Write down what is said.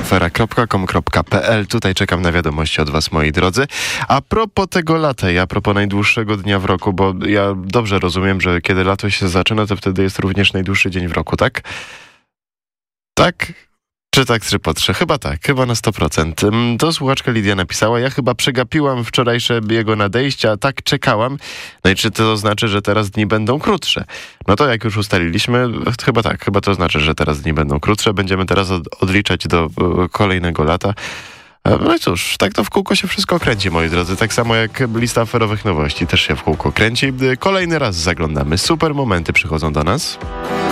afera.com.pl. Tutaj czekam na wiadomości od was, moi drodzy. A propos tego lata i a propos najdłuższego dnia w roku, bo ja dobrze rozumiem, że kiedy lato się zaczyna, to wtedy jest również najdłuższy dzień w roku, tak? Tak? Czy tak, czy potrze? Chyba tak, chyba na 100%. To słuchaczka Lidia napisała, ja chyba przegapiłam wczorajsze jego nadejścia, tak czekałam. No i czy to znaczy, że teraz dni będą krótsze? No to jak już ustaliliśmy, chyba tak, chyba to znaczy, że teraz dni będą krótsze. Będziemy teraz odliczać do kolejnego lata. No i cóż, tak to w kółko się wszystko kręci, moi drodzy. Tak samo jak lista aferowych nowości też się w kółko kręci. Kolejny raz zaglądamy. Super momenty przychodzą do nas.